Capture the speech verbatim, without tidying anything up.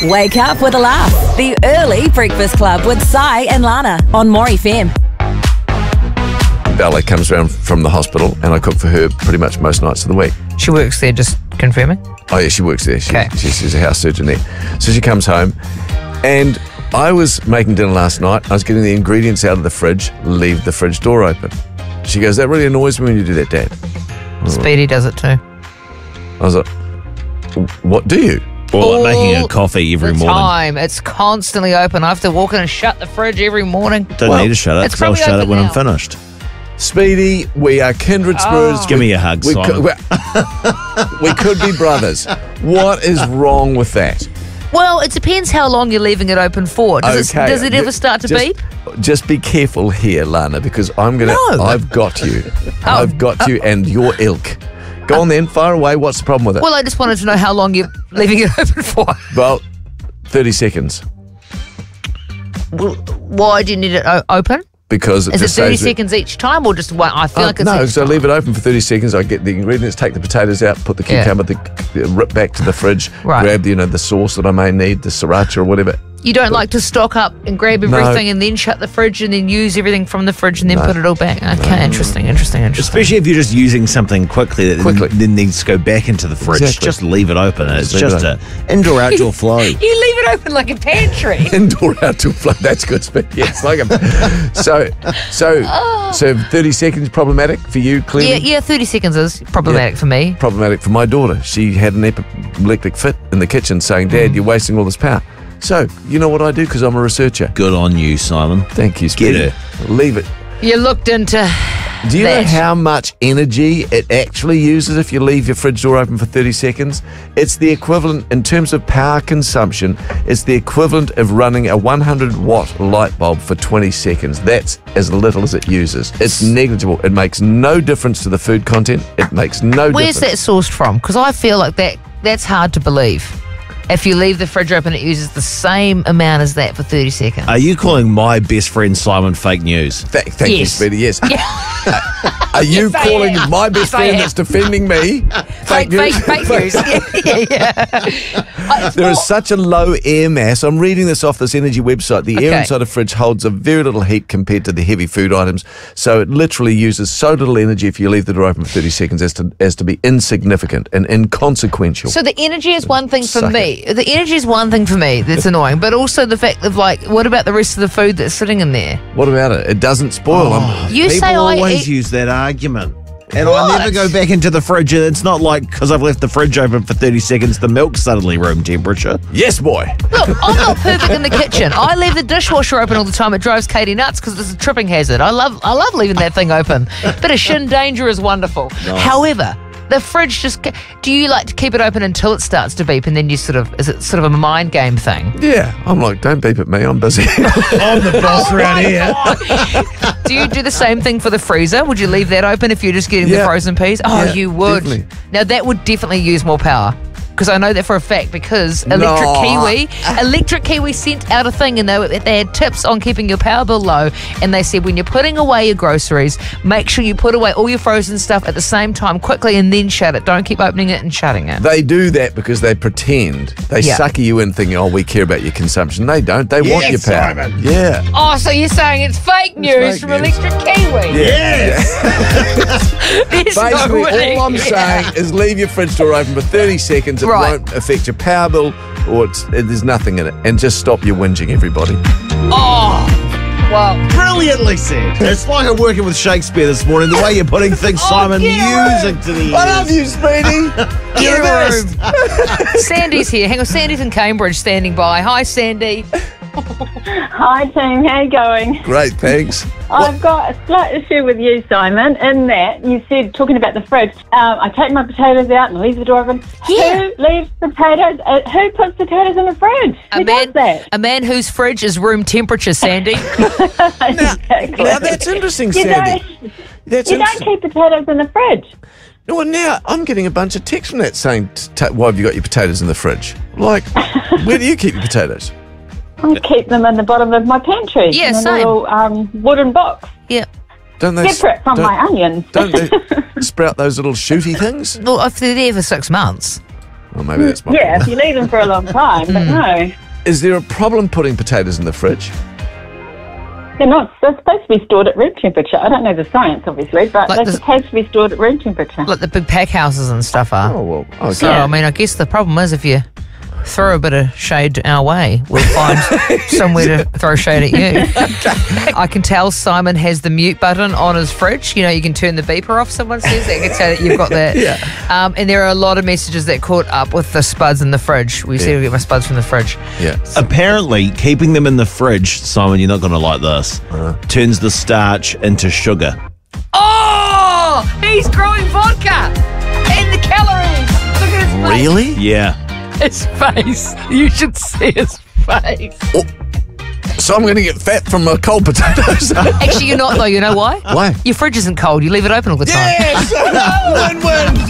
Wake up with a laugh. The Early Breakfast Club with Si and Lana on More F M. Bella comes around from the hospital and I cook for her pretty much most nights of the week. She works there, just confirming? Oh yeah, she works there. She, Okay. she, she's a house surgeon there. So she comes home and I was making dinner last night. I was getting the ingredients out of the fridge, leave the fridge door open. She goes, that really annoys me when you do that, Dad. Speedy does it too. I was like, what do you? Or like making All a coffee every the morning. time. It's constantly open. I have to walk in and shut the fridge every morning. Don't Well, need to shut it, it's 'cause I'll probably shut it open when now. I'm finished. Speedy, we are kindred spirits. Oh. Give me a hug, we, Simon. could, we, we could be brothers. What is wrong with that? Well, it depends how long you're leaving it open for. Does, it, does it ever start to just, beep? Just be careful here, Lana, because I'm gonna. No. I've got you. Oh. I've got you, and your ilk. Go on then, fire away. What's the problem with it? Well, I just wanted to know how long you're leaving it open for. Well, thirty seconds, Well, why do you need it o- open? because it Is it just thirty saves it- seconds each time or just one? I feel Uh, like it's no, each so I time. leave it open for thirty seconds. I get the ingredients, take the potatoes out, put the Yeah. cucumber, the, the rip back to the fridge, Right. grab the, you know the sauce that I may need, the sriracha or whatever. You don't like to stock up and grab No. everything and then shut the fridge and then use everything from the fridge and then No. put it all back. Okay, interesting, interesting, interesting. Especially if you're just using something quickly that Quickly. Then, then needs to go back into the fridge. Exactly. Just leave it open. It's leave it just a indoor outdoor flow. You leave it open like a pantry. Indoor outdoor flow. That's good speed. Yes, like a, so, so, so thirty seconds problematic for you, clearly. yeah, yeah, thirty seconds is problematic Yeah. for me. Problematic for my daughter. She had an epileptic fit in the kitchen, saying, "Dad, you're wasting all this power." So, you know what I do because I'm a researcher. Good on you, Simon. Thank you, Speedy. Get Leave it. You looked into Do you that. know how much energy it actually uses if you leave your fridge door open for thirty seconds? It's the equivalent, in terms of power consumption, it's the equivalent of running a one hundred watt light bulb for twenty seconds. That's as little as it uses. It's negligible. It makes no difference to the food content. It makes no Where's that difference. sourced from? Because I feel like that that's hard to believe. If you leave the fridge open, it uses the same amount as that for thirty seconds. Are you calling my best friend Simon fake news? Th- thank you, Yes. Speedy. Yes. Are you Yes, I calling am. my best Yes, I friend am. that's defending me fake, fake, fake news. yeah, yeah, yeah. Uh, it's There more- is such a low air mass. I'm reading this off this energy website. The air Okay. inside a fridge holds a very little heat compared to the heavy food items. So it literally uses so little energy if you leave the door open for thirty seconds as to as to be insignificant and inconsequential. So the energy is one thing for Suck me. The energy is one thing for me that's annoying, but also the fact of like, what about the rest of the food that's sitting in there? What about it? It doesn't spoil. I'm- You People say I always eat- use that argument. And What? I never go back into the fridge. And it's not like because I've left the fridge open for thirty seconds, the milk's suddenly room temperature. yes, boy. Look, I'm not perfect in the kitchen. I leave the dishwasher open all the time. It drives Katie nuts because it's a tripping hazard. I love, I love leaving that thing open. Bit of shin danger is wonderful. However, the fridge just. Do you like to keep it open until it starts to beep, and then you sort of is it sort of a mind game thing? Yeah. I'm like, don't beep at me. I'm busy. I'm the boss around here. Do you do the same thing for the freezer? Would you leave that open if you're just getting Yeah. the frozen peas? Oh, Yeah, you would. definitely. Now that would definitely use more power. Because I know that for a fact. Because Electric No. Kiwi, Electric Kiwi sent out a thing, and they, they had tips on keeping your power bill low. And they said when you're putting away your groceries, make sure you put away all your frozen stuff at the same time quickly, and then shut it. Don't keep opening it and shutting it. They do that because they pretend. They Yeah. sucker you in thinking, oh, we care about your consumption. They don't. They want your Yes, power. Simon. Yeah. Oh, so you're saying it's fake news fake from news. Electric Kiwi? Yes. There's no Basically, way. all I'm Yeah. saying is leave your fridge door open for thirty seconds. It Right. won't affect your power bill, or it's, it, there's nothing in it. And just stop your whinging, everybody. Oh, well. Brilliantly said. It's like I'm working with Shakespeare this morning. The way you're putting things, Simon, get a music to the ears. I love you, Speedy. Get You're a the best. room. Sandy's here. Hang on, Sandy's in Cambridge standing by. Hi, Sandy. Hi team, how you going? Great, thanks. I've got a slight issue with you, Simon, in that you said, talking about the fridge, um, I take my potatoes out and leave the door open. Yeah. Who leaves potatoes, uh, who puts potatoes in the fridge? Who A man, does that? a man whose fridge is room temperature, Sandy. Exactly. Now, that's interesting, You Sandy. don't, That's you don't interesting. keep potatoes in the fridge. Well, now I'm getting a bunch of texts from that saying, t- why have you got your potatoes in the fridge? Like, where do you keep your potatoes? I keep them in the bottom of my pantry. Yeah, in a same. little um, wooden box. Yeah. Don't they Separate from don't, my onions. Don't they sprout those little shooty things? Well, if they're there for six months. Well, maybe that's my Yeah, problem. if you leave them for a long time, but no. Is there a problem putting potatoes in the fridge? They're not. They're supposed to be stored at room temperature. I don't know the science, obviously, but Like they're the- supposed to be stored at room temperature. Like the big pack houses and stuff are. Oh, well, okay. So, I mean, I guess the problem is if you throw a bit of shade our way, we'll find somewhere to throw shade at you. I can tell Simon has the mute button on his fridge. You know, you can turn the beeper off, someone says. That can say that you've got that. Yeah. Um, and there are a lot of messages that caught up with the spuds in the fridge. We said Yeah. to get my spuds from the fridge. Yeah. Apparently, keeping them in the fridge, Simon, you're not going to like this, turns the starch into sugar. Oh! He's growing vodka! And the calories! Look at his face. Really? Yeah. His face. You should see his face. So I'm going to get fat from my cold potatoes. Actually, you're not, though. You know why? Why? Your fridge isn't cold. You leave it open all the time. Yes! Win-win!